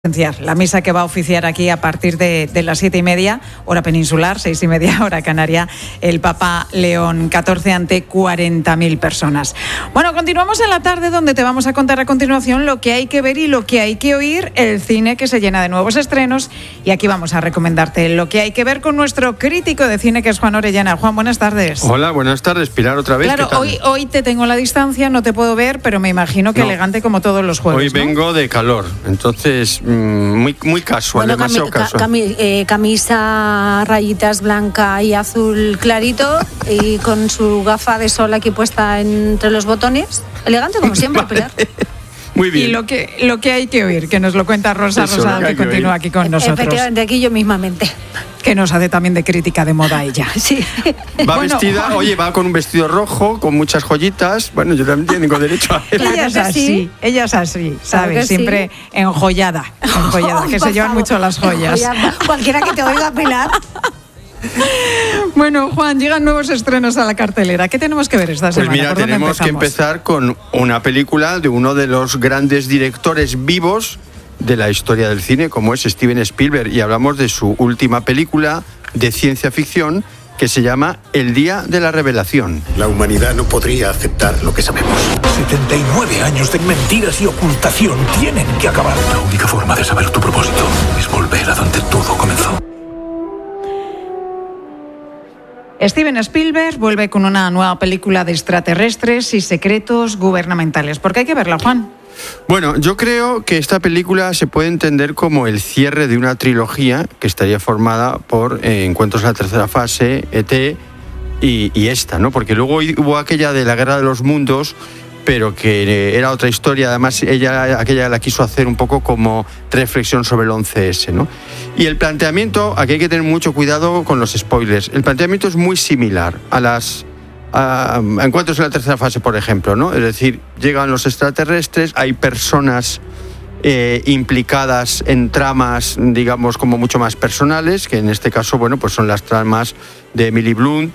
La misa que va a oficiar aquí a partir de las 7:30, hora peninsular, 6:30, hora canaria, el Papa León XIV ante 40.000 personas. Bueno, continuamos en la tarde donde te vamos a contar a continuación lo que hay que ver y lo que hay que oír, el cine que se llena de nuevos estrenos, y aquí vamos a recomendarte lo que hay que ver con nuestro crítico de cine que es Juan Orellana. Juan, buenas tardes. Hola, buenas tardes. Pilar, otra vez. Claro, hoy te tengo a la distancia, no te puedo ver, pero me imagino que elegante como todos los jueves. Hoy vengo de calor, entonces muy casual, bueno, demasiado casual. Camisa, rayitas blanca y azul clarito y con su gafa de sol aquí puesta entre los botones. Elegante como siempre, vale. Pilar. Muy bien. Y lo que hay que oír, que nos lo cuenta Rosa Rosado, que continúa aquí con nosotros. Efectivamente, aquí yo mismamente. Que nos hace también de crítica de moda ella. Sí. Va vestida, va con un vestido rojo, con muchas joyitas. Bueno, yo también tengo derecho a él. Ella es así, ¿sabes? Siempre sí. enjollada, que se llevan mucho las joyas. Cualquiera que te oiga, Pilar. Bueno, Juan, llegan nuevos estrenos a la cartelera. ¿Qué tenemos que ver esta semana? Pues mira, tenemos que empezar con una película de uno de los grandes directores vivos de la historia del cine, como es Steven Spielberg, y hablamos de su última película de ciencia ficción que se llama El Día de la Revelación. La humanidad no podría aceptar lo que sabemos. 79 años de mentiras y ocultación tienen que acabar. La única forma de saber tu propósito es volver a donde todo comenzó. Steven Spielberg vuelve con una nueva película de extraterrestres y secretos gubernamentales. ¿Por qué hay que verla, Juan? Bueno, yo creo que esta película se puede entender como el cierre de una trilogía que estaría formada por Encuentros en la tercera fase, E.T. y esta, ¿no? Porque luego hubo aquella de la Guerra de los Mundos, pero que era otra historia. Además, aquella la quiso hacer un poco como reflexión sobre el 11S, ¿no? Y el planteamiento, aquí hay que tener mucho cuidado con los spoilers, el planteamiento es muy similar a Encuentros en la tercera fase, por ejemplo, ¿no? Es decir, llegan los extraterrestres, hay personas implicadas en tramas, digamos, como mucho más personales, que en este caso, bueno, pues son las tramas de Emily Blunt,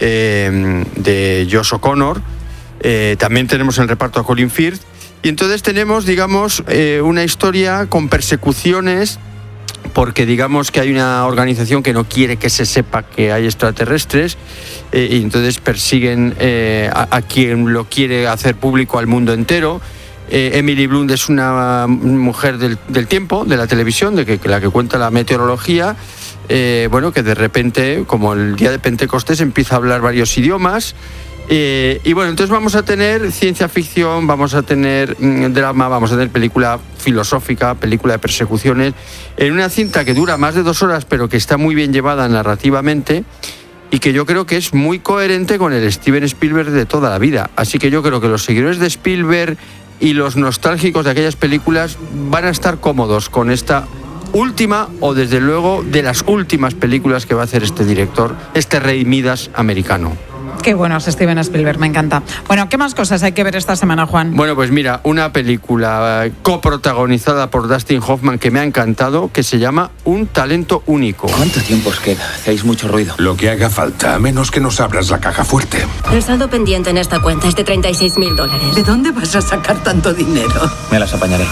de Josh O'Connor. También tenemos en el reparto a Colin Firth, y entonces tenemos, digamos, una historia con persecuciones, porque digamos que hay una organización que no quiere que se sepa que hay extraterrestres, y entonces persiguen a quien lo quiere hacer público al mundo entero. Emily Blunt es una mujer del tiempo, de la televisión, la que cuenta la meteorología, bueno, que de repente, como el día de Pentecostés, empieza a hablar varios idiomas. Y bueno, entonces vamos a tener ciencia ficción, vamos a tener drama, vamos a tener película filosófica, película de persecuciones, en una cinta que dura más de 2 horas, pero que está muy bien llevada narrativamente y que yo creo que es muy coherente con el Steven Spielberg de toda la vida. Así que yo creo que los seguidores de Spielberg y los nostálgicos de aquellas películas van a estar cómodos con esta última, o desde luego de las últimas películas que va a hacer este director, este Rey Midas americano. Qué bueno es Steven Spielberg, me encanta. Bueno, ¿qué más cosas hay que ver esta semana, Juan? Bueno, pues mira, una película coprotagonizada por Dustin Hoffman que me ha encantado, que se llama Un talento único. ¿Cuánto tiempo os queda? Hacéis mucho ruido. Lo que haga falta, a menos que nos abras la caja fuerte. El saldo pendiente en esta cuenta es de $36.000. ¿De dónde vas a sacar tanto dinero? Me las apañaré.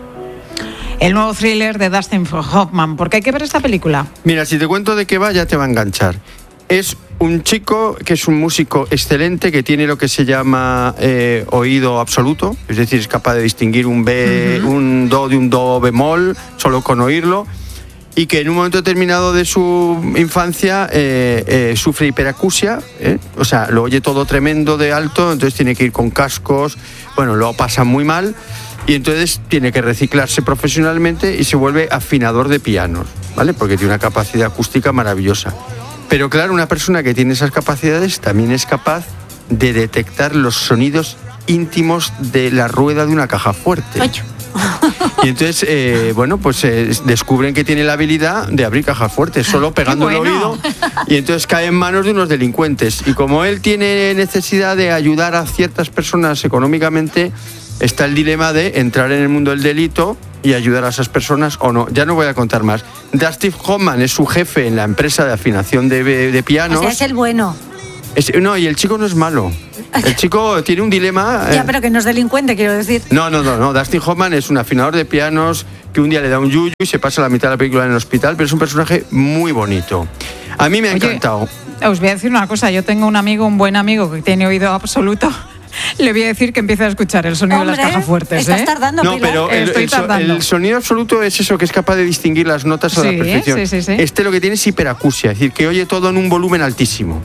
El nuevo thriller de Dustin Hoffman. ¿Por qué hay que ver esta película? Mira, si te cuento de qué va, ya te va a enganchar. Es un chico que es un músico excelente, que tiene lo que se llama oído absoluto, es decir, es capaz de distinguir un do de un do bemol solo con oírlo, y que en un momento determinado de su infancia sufre hiperacusia, o sea, lo oye todo tremendo de alto, entonces tiene que ir con cascos, bueno, lo pasa muy mal, y entonces tiene que reciclarse profesionalmente y se vuelve afinador de pianos, ¿vale? Porque tiene una capacidad acústica maravillosa. Pero claro, una persona que tiene esas capacidades también es capaz de detectar los sonidos íntimos de la rueda de una caja fuerte. Ay. Y entonces, bueno, pues descubren que tiene la habilidad de abrir cajas fuertes solo pegando el oído, y entonces cae en manos de unos delincuentes. Y como él tiene necesidad de ayudar a ciertas personas económicamente, está el dilema de entrar en el mundo del delito y ayudar a esas personas o no. Ya no voy a contar más. Dustin Hoffman es su jefe en la empresa de afinación de pianos. O sea, es el bueno. No, y el chico no es malo. El chico tiene un dilema. Ya, pero que no es delincuente, quiero decir. No. Dustin Hoffman es un afinador de pianos que un día le da un yuyu y se pasa la mitad de la película en el hospital, pero es un personaje muy bonito. A mí me ha encantado. Os voy a decir una cosa, yo tengo un buen amigo que tiene oído absoluto. Le voy a decir que empiece a escuchar el sonido de las cajas fuertes. Estás tardando, no, Pilar. pero el sonido absoluto es eso, que es capaz de distinguir las notas a la perfección. Sí. Este lo que tiene es hiperacusia, es decir, que oye todo en un volumen altísimo.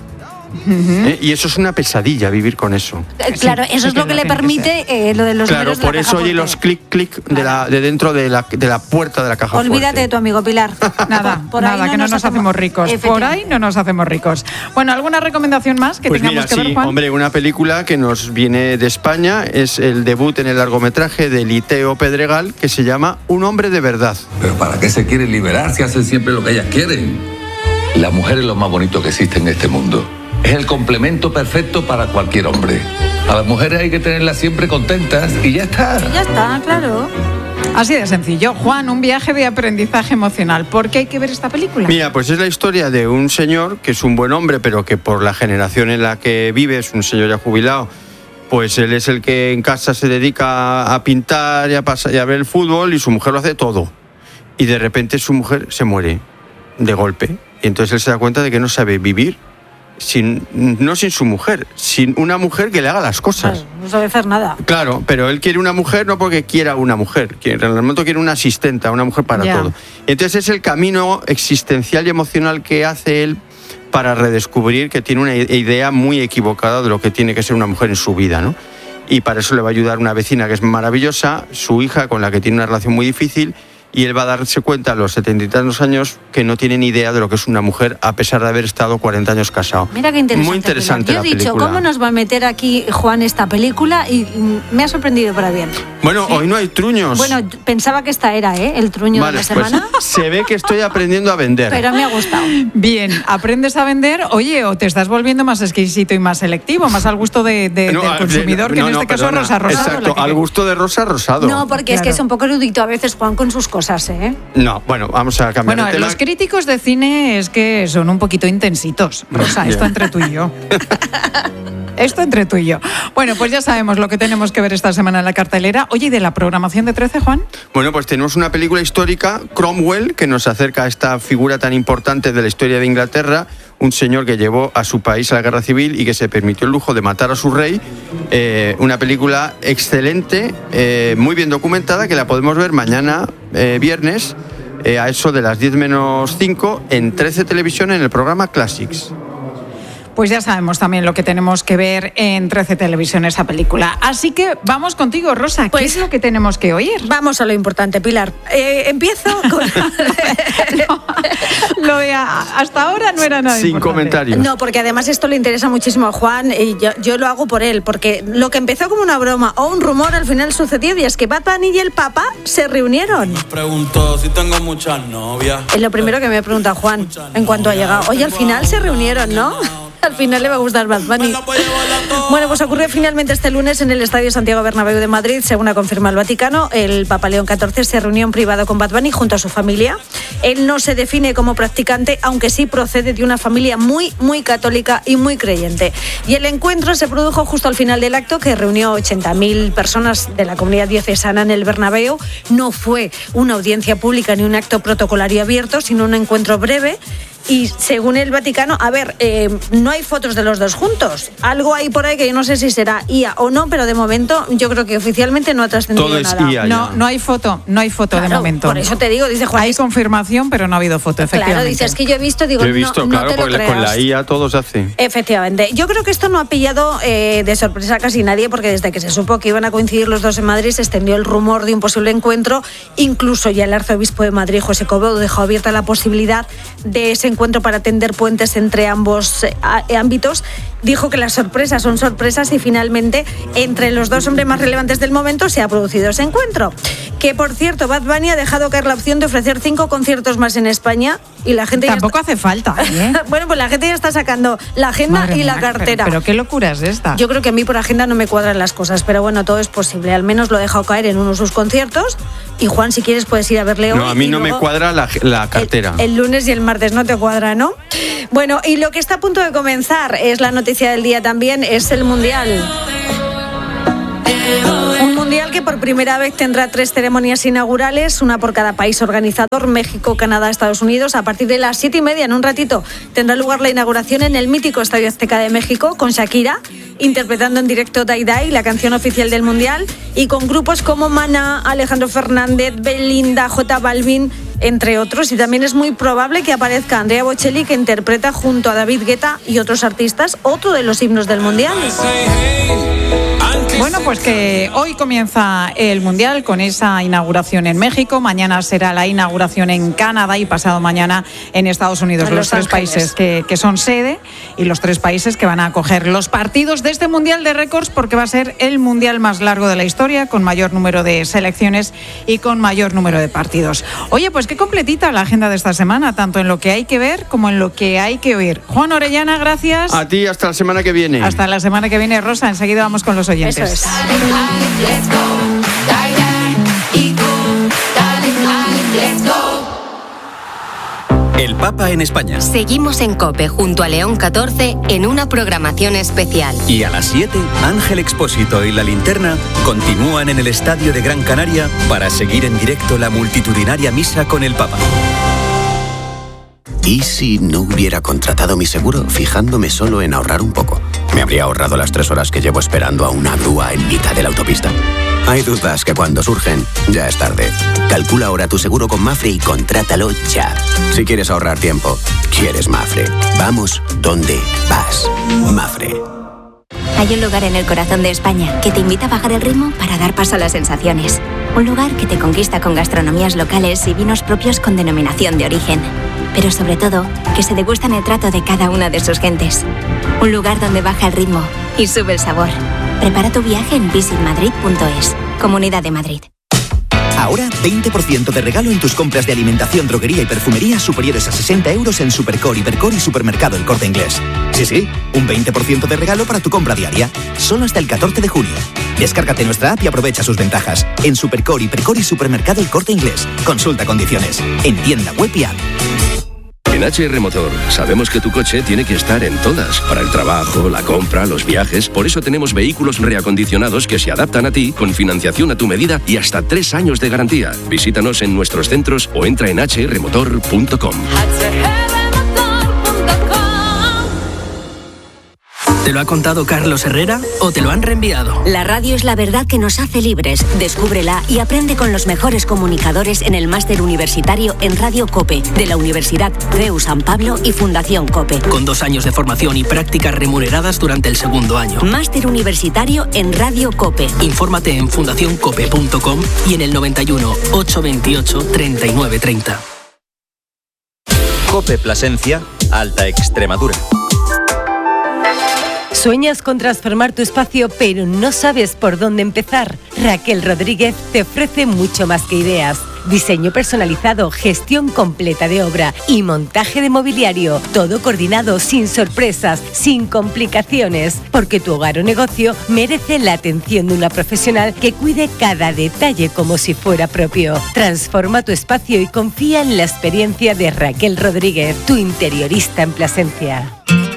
Y eso es una pesadilla, vivir con eso. Claro, eso es lo que le permite lo de los números de la por eso oye los clic de dentro de la puerta de la caja fuerte. Olvídate de tu amigo Pilar. Nada, que no nos hacemos ricos. Por ahí no nos hacemos ricos. Bueno, ¿alguna recomendación más que tengamos que ver, Juan? Hombre, una película que nos viene de España es el debut en el largometraje de Liteo Pedregal, que se llama Un hombre de verdad. ¿Pero para qué se quieren liberar si hacen siempre lo que ellas quieren? La mujer es lo más bonito que existe en este mundo. Es el complemento perfecto para cualquier hombre. A las mujeres hay que tenerlas siempre contentas y ya está. Ya está, claro. Así de sencillo. Juan, un viaje de aprendizaje emocional. ¿Por qué hay que ver esta película? Mira, pues es la historia de un señor que es un buen hombre, pero que por la generación en la que vive, es un señor ya jubilado, pues él es el que en casa se dedica a pintar y a ver el fútbol, y su mujer lo hace todo. Y de repente su mujer se muere de golpe. Y entonces él se da cuenta de que no sabe vivir no sin su mujer, sin una mujer que le haga las cosas. Claro, no sabe hacer nada. Claro, pero él quiere una mujer no porque quiera una mujer, en el momento quiere una asistenta, una mujer para todo. Entonces es el camino existencial y emocional que hace él para redescubrir que tiene una idea muy equivocada de lo que tiene que ser una mujer en su vida, ¿no? Y para eso le va a ayudar una vecina que es maravillosa, su hija con la que tiene una relación muy difícil, y él va a darse cuenta a los 70 y tantos años que no tiene ni idea de lo que es una mujer, a pesar de haber estado 40 años casado. Mira qué interesante. Muy interesante. Yo he dicho, película. ¿cómo nos va a meter aquí Juan esta película? Y me ha sorprendido para bien. Bueno, hoy no hay truños. Bueno, pensaba que esta era, el truño de la semana. Pues se ve que estoy aprendiendo a vender. Pero me ha gustado. Bien, aprendes a vender, oye, o te estás volviendo más exquisito y más selectivo, más al gusto del consumidor, que en este caso es Rosa Rosado. Exacto, al gusto de Rosa Rosado. No, porque es que es un poco erudito a veces Juan con sus cosas, ¿eh? No, bueno, vamos a cambiar de tema. Los críticos de cine es que son un poquito intensitos. Rosa, esto entre tú y yo. Esto entre tú y yo. Bueno, pues ya sabemos lo que tenemos que ver esta semana en la cartelera. Oye, ¿y de la programación de 13, Juan? Bueno, pues tenemos una película histórica, Cromwell, que nos acerca a esta figura tan importante de la historia de Inglaterra, un señor que llevó a su país a la guerra civil y que se permitió el lujo de matar a su rey. Una película excelente, muy bien documentada, que la podemos ver mañana, viernes, a eso de las 10 menos 5, en 13 Televisión, en el programa Classics. Pues ya sabemos también lo que tenemos que ver en 13 Televisión, esa película. Así que vamos contigo, Rosa. ¿Qué es lo que tenemos que oír? Vamos a lo importante, Pilar. Empiezo con... Lo de hasta ahora no era nada Sin importante. comentarios. No, porque además esto le interesa muchísimo a Juan y yo lo hago por él, porque lo que empezó como una broma o un rumor al final sucedió, y es que Bad Bunny y el Papa se reunieron. Me pregunto si tengo muchas novias. Es lo primero que me pregunta Juan en cuanto ha llegado. Oye, al final se reunieron, ¿no? Al final le va a gustar Bad Bunny. Bueno, pues ocurrió finalmente este lunes en el Estadio Santiago Bernabéu de Madrid, según ha confirmado el Vaticano. El Papa León XIV se reunió en privado con Bad Bunny junto a su familia. Él no se define como practicante, aunque sí procede de una familia muy, muy católica y muy creyente. Y el encuentro se produjo justo al final del acto, que reunió 80.000 personas de la comunidad diocesana en el Bernabéu. No fue una audiencia pública ni un acto protocolario abierto, sino un encuentro breve. Y según el Vaticano, no hay fotos de los dos juntos. Algo hay por ahí que yo no sé si será IA o no, pero de momento yo creo que oficialmente no ha trascendido todo es nada. IA, no hay foto, claro, de momento. Por eso te digo, dice Juan. Hay confirmación, pero no ha habido foto, efectivamente. Claro, dices que yo he visto, digo, Yo he visto, no claro, te lo porque creas. con la IA todo se hace. Efectivamente. Yo creo que esto no ha pillado de sorpresa a casi nadie, porque desde que se supo que iban a coincidir los dos en Madrid se extendió el rumor de un posible encuentro. Incluso ya el arzobispo de Madrid, José Cobo, dejó abierta la posibilidad de ese encuentro para tender puentes entre ambos ámbitos. Dijo que las sorpresas son sorpresas y finalmente entre los dos hombres más relevantes del momento se ha producido ese encuentro. Que por cierto, Bad Bunny ha dejado caer la opción de ofrecer 5 conciertos más en España y la gente tampoco hace falta, ¿eh? Bueno, pues la gente ya está sacando la agenda. Madre y la mía, cartera. Pero qué locura es esta. Yo creo que a mí por agenda no me cuadran las cosas, pero bueno, todo es posible. Al menos lo he dejado caer en uno de sus conciertos. Y Juan, si quieres puedes ir a verle hoy. No, a mí no me cuadra la cartera. El lunes y el martes no te cuadra, ¿no? Bueno, y lo que está a punto de comenzar es la noticia del día también, es el Mundial. Un Mundial Mundial, que por primera vez tendrá 3 ceremonias inaugurales, una por cada país organizador, México, Canadá, Estados Unidos. A partir de las 7:30, en un ratito, tendrá lugar la inauguración en el mítico Estadio Azteca de México, con Shakira interpretando en directo Die Die, la canción oficial del Mundial, y con grupos como Maná, Alejandro Fernández, Belinda, J Balvin, entre otros. Y también es muy probable que aparezca Andrea Bocelli, que interpreta junto a David Guetta y otros artistas otro de los himnos del Mundial. Bueno, pues que hoy comienza el Mundial con esa inauguración en México, mañana será la inauguración en Canadá y pasado mañana en Estados Unidos. Los 3 países que son sede y los 3 países que van a acoger los partidos de este Mundial de récords, porque va a ser el Mundial más largo de la historia, con mayor número de selecciones y con mayor número de partidos. Oye, pues qué completita la agenda de esta semana, tanto en lo que hay que ver como en lo que hay que oír. Juan Orellana, gracias. A ti, hasta la semana que viene. Hasta la semana que viene, Rosa. Enseguida vamos con los oyentes. Eso es. El Papa en España. Seguimos en COPE junto a León 14 en una programación especial. Y a las 7, Ángel Expósito y La Linterna continúan en el Estadio de Gran Canaria para seguir en directo la multitudinaria misa con el Papa. ¿Y si no hubiera contratado mi seguro fijándome solo en ahorrar un poco? ¿Me habría ahorrado las 3 horas que llevo esperando a una grúa en mitad de la autopista? Hay dudas que cuando surgen, ya es tarde. Calcula ahora tu seguro con Mafre y contrátalo ya. Si quieres ahorrar tiempo, quieres Mafre. Vamos donde vas. Mafre. Hay un lugar en el corazón de España que te invita a bajar el ritmo para dar paso a las sensaciones. Un lugar que te conquista con gastronomías locales y vinos propios con denominación de origen. Pero sobre todo, que se degustan el trato de cada una de sus gentes. Un lugar donde baja el ritmo y sube el sabor. Prepara tu viaje en visitmadrid.es. Comunidad de Madrid. Ahora 20% de regalo en tus compras de alimentación, droguería y perfumería superiores a 60 euros en Supercore, Hipercore y Supermercado El Corte Inglés. Sí, un 20% de regalo para tu compra diaria. Solo hasta el 14 de junio. Descárgate nuestra app y aprovecha sus ventajas. En Supercore, Hipercore y Supermercado El Corte Inglés. Consulta condiciones. En tienda web y app. En HR Motor sabemos que tu coche tiene que estar en todas, para el trabajo, la compra, los viajes. Por eso tenemos vehículos reacondicionados que se adaptan a ti, con financiación a tu medida y hasta 3 años de garantía. Visítanos en nuestros centros o entra en hrmotor.com. ¿Te lo ha contado Carlos Herrera o te lo han reenviado? La radio es la verdad que nos hace libres. Descúbrela y aprende con los mejores comunicadores en el máster universitario en Radio COPE de la Universidad CEU San Pablo y Fundación COPE. Con 2 años de formación y prácticas remuneradas durante el segundo año. Máster universitario en Radio COPE. Infórmate en fundacioncope.com y en el 91 828 3930. COPE Plasencia, Alta Extremadura. ¿Sueñas con transformar tu espacio pero no sabes por dónde empezar? Raquel Rodríguez te ofrece mucho más que ideas. Diseño personalizado, gestión completa de obra y montaje de mobiliario. Todo coordinado, sin sorpresas, sin complicaciones. Porque tu hogar o negocio merece la atención de una profesional que cuide cada detalle como si fuera propio. Transforma tu espacio y confía en la experiencia de Raquel Rodríguez, tu interiorista en Plasencia.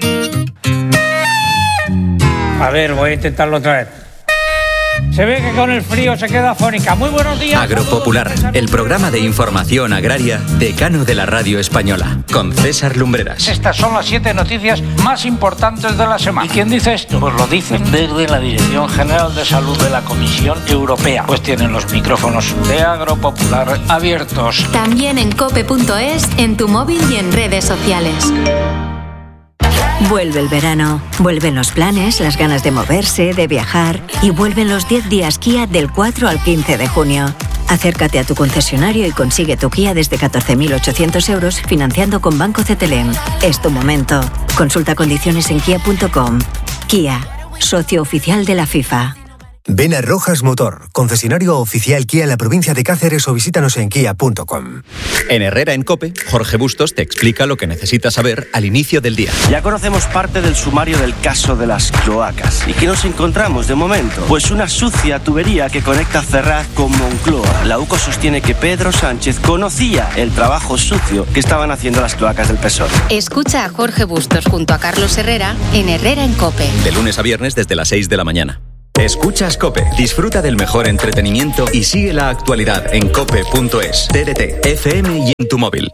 A ver, voy a intentarlo otra vez. Se ve que con el frío se queda afónica. Muy buenos días. Agropopular, el programa de información agraria decano de la radio española, con César Lumbreras. Estas son las 7 noticias más importantes de la semana. ¿Y quién dice esto? Pues lo dicen desde la Dirección General de Salud de la Comisión Europea. Pues tienen los micrófonos de Agropopular abiertos. También en cope.es, en tu móvil y en redes sociales. Vuelve el verano, vuelven los planes, las ganas de moverse, de viajar y vuelven los 10 días Kia del 4 al 15 de junio. Acércate a tu concesionario y consigue tu Kia desde 14.800 euros financiando con Banco CTLM. Es tu momento. Consulta condiciones en kia.com. Kia, socio oficial de la FIFA. Ven a Rojas Motor, concesionario oficial Kia en la provincia de Cáceres o visítanos en kia.com. En Herrera en COPE, Jorge Bustos te explica lo que necesitas saber al inicio del día. Ya conocemos parte del sumario del caso de las cloacas. ¿Y qué nos encontramos de momento? Pues una sucia tubería que conecta Ferraz con Moncloa. La UCO sostiene que Pedro Sánchez conocía el trabajo sucio que estaban haciendo las cloacas del PSOE. Escucha a Jorge Bustos junto a Carlos Herrera en Herrera en COPE. De lunes a viernes desde las 6 de la mañana. Escuchas COPE. Disfruta del mejor entretenimiento y sigue la actualidad en cope.es, TDT, FM y en tu móvil.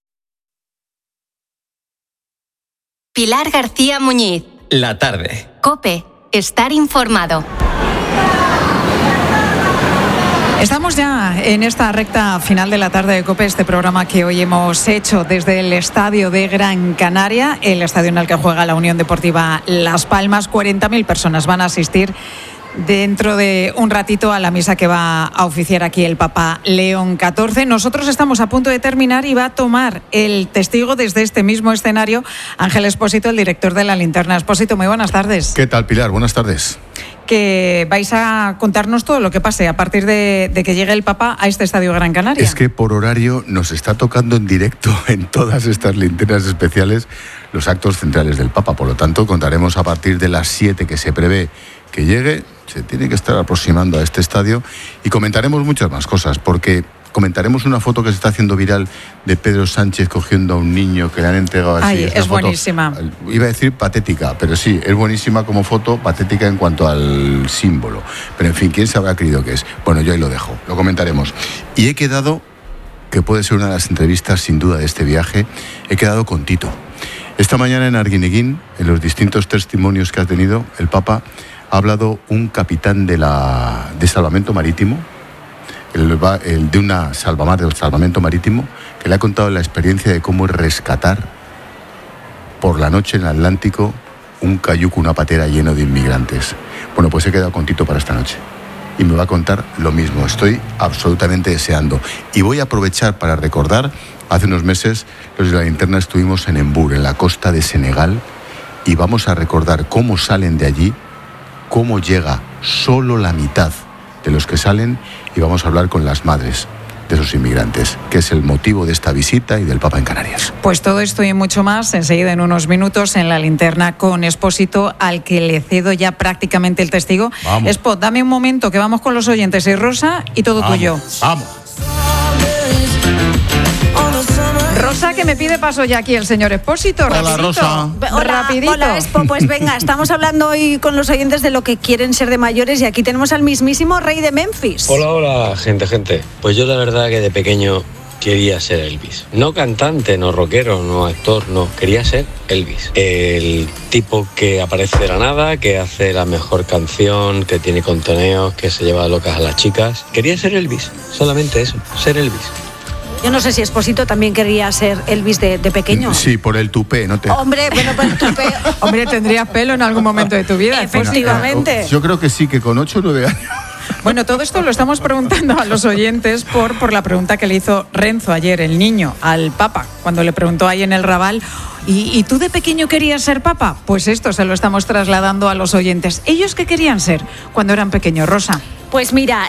Pilar García Muñiz. La tarde. COPE. Estar informado. Estamos ya en esta recta final de la tarde de COPE, este programa que hoy hemos hecho desde el estadio de Gran Canaria, el estadio en el que juega la Unión Deportiva Las Palmas. 40.000 personas van a asistir dentro de un ratito a la misa que va a oficiar aquí el Papa León XIV. Nosotros estamos a punto de terminar y va a tomar el testigo desde este mismo escenario Ángel Expósito, el director de La Linterna. Expósito, muy buenas tardes. ¿Qué tal, Pilar? Buenas tardes. Que vais a contarnos todo lo que pase a partir de que llegue el Papa a este estadio Gran Canaria. Es que por horario nos está tocando en directo en todas estas linternas especiales los actos centrales del Papa. Por lo tanto, contaremos a partir de las 7 que se prevé que llegue. Se tiene que estar aproximando a este estadio y comentaremos muchas más cosas, porque comentaremos una foto que se está haciendo viral de Pedro Sánchez cogiendo a un niño que le han entregado así. Ay, es buenísima. Iba a decir patética, pero sí, es buenísima como foto, patética en cuanto al símbolo. Pero en fin, ¿quién se habrá creído que es? Bueno, yo ahí lo dejo, lo comentaremos. Y he quedado, que puede ser una de las entrevistas sin duda de este viaje, he quedado con Tito. Esta mañana en Arguineguín, en los distintos testimonios que ha tenido, el Papa ha hablado un capitán de salvamento marítimo, el de una salvamar del salvamento marítimo, que le ha contado la experiencia de cómo es rescatar por la noche en el Atlántico un cayuco, una patera lleno de inmigrantes. Bueno, pues he quedado con Tito para esta noche y me va a contar lo mismo. Estoy absolutamente deseando. Y voy a aprovechar para recordar, hace unos meses los de La Linterna estuvimos en Embur, en la costa de Senegal, y vamos a recordar cómo salen de allí, cómo llega solo la mitad de los que salen, y vamos a hablar con las madres de esos inmigrantes, que es el motivo de esta visita y del Papa en Canarias. Pues todo esto y mucho más enseguida en unos minutos en La Linterna con Expósito, al que le cedo ya prácticamente el testigo. Expo, dame un momento que vamos con los oyentes y Rosa y todo tuyo. Vamos. Rosa, que me pide paso ya aquí el señor Expósito. Hola, rapidito. Rosa. Rapidito. Hola, Expo. Pues venga, estamos hablando hoy con los oyentes de lo que quieren ser de mayores y aquí tenemos al mismísimo rey de Memphis. Hola, gente. Pues yo la verdad que de pequeño quería ser Elvis. No cantante, no rockero, no actor, no. Quería ser Elvis. El tipo que aparece de la nada, que hace la mejor canción, que tiene contoneos, que se lleva locas a las chicas. Quería ser Elvis. Solamente eso, ser Elvis. Yo no sé si Expósito también quería ser Elvis de pequeño. Sí, por el tupé, no te... Hombre, bueno, por el tupé. Hombre, tendrías pelo en algún momento de tu vida. Efectivamente. Yo creo que sí, que con 8 o 9 años... Bueno, todo esto lo estamos preguntando a los oyentes por la pregunta que le hizo Renzo ayer, el niño, al Papa, cuando le preguntó ahí en el Raval, ¿y tú de pequeño querías ser Papa? Pues esto se lo estamos trasladando a los oyentes. ¿Ellos qué querían ser cuando eran pequeños, Rosa? Pues mira,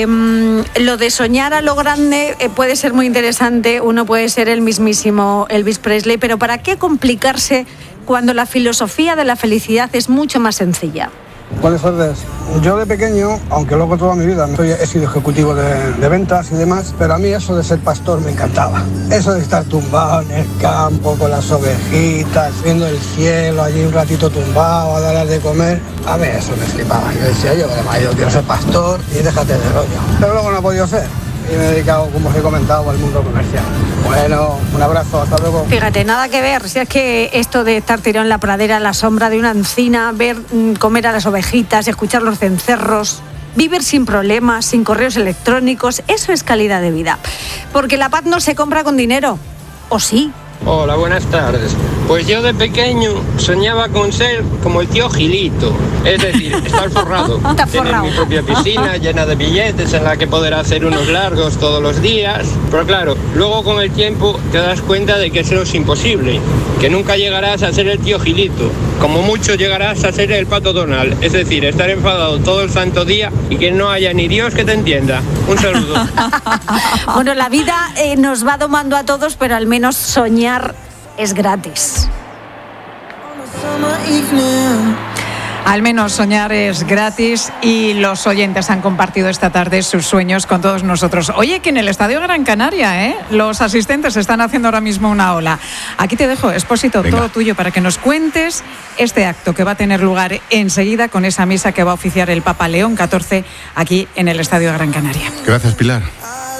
lo de soñar a lo grande puede ser muy interesante. Uno puede ser el mismísimo Elvis Presley, pero ¿para qué complicarse cuando la filosofía de la felicidad es mucho más sencilla? Buenas tardes. Yo de pequeño, aunque luego toda mi vida he sido ejecutivo de ventas y demás, pero a mí eso de ser pastor me encantaba. Eso de estar tumbado en el campo con las ovejitas, viendo el cielo, allí un ratito tumbado, a darles de comer, a mí eso me flipaba. Yo decía, yo quiero ser pastor y déjate de rollo. Pero luego no he podido ser. Y me he dedicado, como os he comentado, al mundo comercial. Bueno, un abrazo, hasta luego. Fíjate, nada que ver. Si es que esto de estar tirado en la pradera, a la sombra de una encina, ver comer a las ovejitas, escuchar los cencerros, vivir sin problemas, sin correos electrónicos, eso es calidad de vida. Porque la paz no se compra con dinero. ¿O sí? Hola, buenas tardes. Pues yo de pequeño soñaba con ser como el tío Gilito, es decir, estar forrado. Tener mi propia piscina llena de billetes en la que poder hacer unos largos todos los días. Pero claro, luego con el tiempo te das cuenta de que eso es imposible, que nunca llegarás a ser el tío Gilito. Como mucho llegarás a ser el Pato Donald, es decir, estar enfadado todo el santo día y que no haya ni Dios que te entienda. Un saludo. Bueno, la vida nos va domando a todos, pero al menos soñar es gratis. Al menos soñar es gratis y los oyentes han compartido esta tarde sus sueños con todos nosotros. Oye, que en el Estadio Gran Canaria, los asistentes están haciendo ahora mismo una ola. Aquí te dejo, Expósito, todo tuyo para que nos cuentes este acto que va a tener lugar enseguida con esa misa que va a oficiar el Papa León XIV aquí en el Estadio Gran Canaria. Gracias, Pilar.